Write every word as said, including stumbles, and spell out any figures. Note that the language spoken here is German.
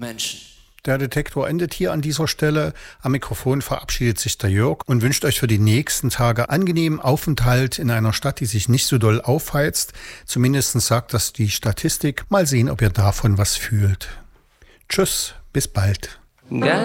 Menschen. Der Detektor endet hier an dieser Stelle. Am Mikrofon verabschiedet sich der Jörg und wünscht euch für die nächsten Tage angenehmen Aufenthalt in einer Stadt, die sich nicht so doll aufheizt. Zumindest sagt das die Statistik. Mal sehen, ob ihr davon was fühlt. Tschüss, bis bald. Ganz